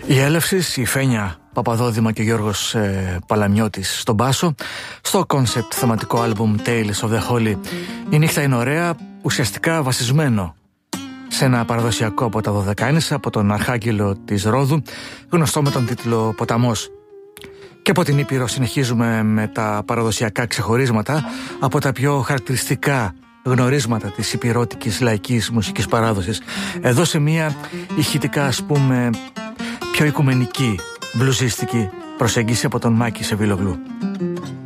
Η Έλευσης, η Φένια Παπαδόδημα και ο Γιώργος Παλαμιώτης στον μπάσο, στο κόνσεπτ θεματικό άλμπουμ Tales of the Holy. Η νύχτα είναι ωραία, ουσιαστικά βασισμένο σε ένα παραδοσιακό από τα Δωδεκάηνησα, από τον Αρχάγγελο της Ρόδου, γνωστό με τον τίτλο Ποταμός. Και από την Ήπειρο συνεχίζουμε με τα παραδοσιακά ξεχωρίσματα από τα πιο χαρακτηριστικά γνωρίσματα της υπηρώτικης λαϊκής μουσικής παράδοσης. Εδώ σε μια ηχητικά, ας πούμε, πιο οικουμενική, μπλουζίστικη προσέγγιση από τον Μάκη Σεβίλογλου.